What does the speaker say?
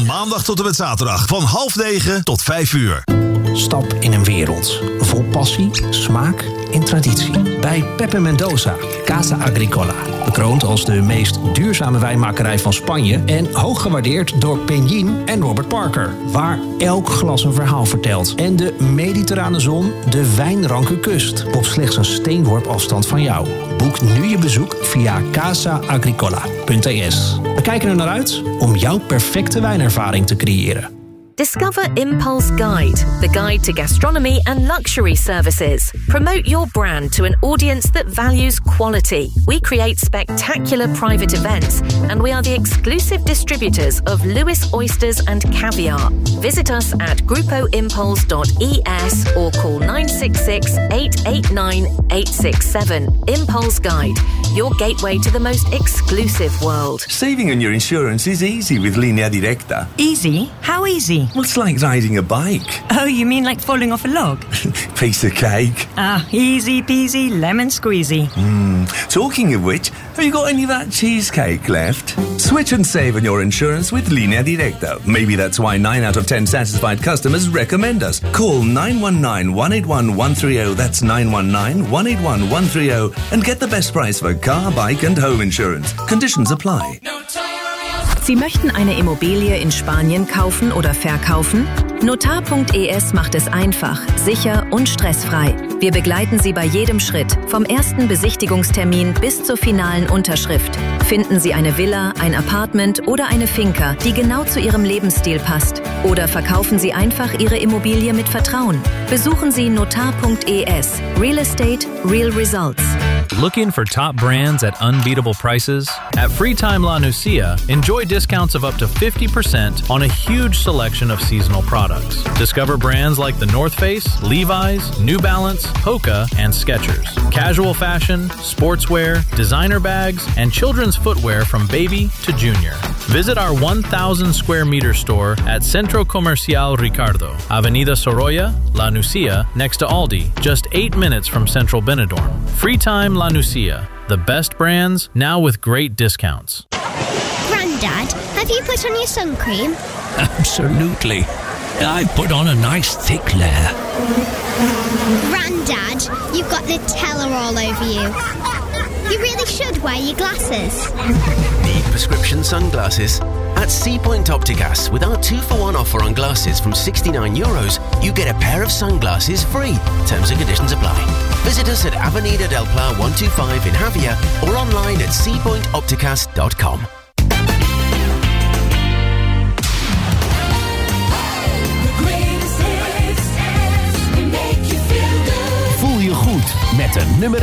Van maandag tot en met zaterdag. Van 8:30 tot 5:00. Stap in een wereld vol passie, smaak en traditie. Bij Pepe Mendoza, Casa Agricola. Bekroond als de meest duurzame wijnmakerij van Spanje en hoog gewaardeerd door Peñín en Robert Parker. Waar elk glas een verhaal vertelt. En de mediterrane zon de wijnranke kust. Op slechts een steenworp afstand van jou. Boek nu je bezoek via casaagricola.es. We kijken er naar uit om jouw perfecte wijnervaring te creëren. Discover Impulse Guide, the guide to gastronomy and luxury services. Promote your brand to an audience that values quality. We create spectacular private events, and we are the exclusive distributors of Lewis Oysters and Caviar. Visit us at grupoimpulse.es or call 966-889-867. Impulse Guide, your gateway to the most exclusive world. Saving on your insurance is easy with Linea Directa. Easy? How easy? Well, it's like riding a bike. Oh, you mean like falling off a log? Piece of cake. Ah, easy peasy, lemon squeezy. Talking of which, have you got any of that cheesecake left? Switch and save on your insurance with Linea Directa. Maybe that's why 9 out of 10 satisfied customers recommend us. Call 919-181-130, that's 919-181-130, and get the best price for car, bike and home insurance. Conditions apply. Sie möchten eine Immobilie in Spanien kaufen oder verkaufen? Notar.es macht es einfach, sicher und stressfrei. Wir begleiten Sie bei jedem Schritt, vom ersten Besichtigungstermin bis zur finalen Unterschrift. Finden Sie eine Villa, ein Apartment oder eine Finca, die genau zu Ihrem Lebensstil passt. Oder verkaufen Sie einfach Ihre Immobilie mit Vertrauen. Besuchen Sie Notar.es. Real Estate, Real Results. Looking for top brands at unbeatable prices? At Freetime La Nucia, enjoy discounts of up to 50% on a huge selection of seasonal products. Discover brands like the North Face, Levi's, New Balance, Hoka, and Skechers. Casual fashion, sportswear, designer bags, and children's footwear from baby to junior. Visit our 1,000 square meter store at Centro Comercial Ricardo, Avenida Sorolla, La Nucia, next to Aldi, just 8 minutes from Central Benidorm. Freetime La Nucia, the best brands, now with great discounts. Grandad, have you put on your sun cream? Absolutely. I put on a nice thick layer. Grandad, you've got Nutella all over you. You really should wear your glasses. Need prescription sunglasses? At Seapoint Opticas, with our 2-for-1 offer on glasses from €69, you get a pair of sunglasses free. Terms and conditions apply. Visit us at Avenida del Pla 125 in Javia or online at seapointopticas.com. Voel je goed met de nummer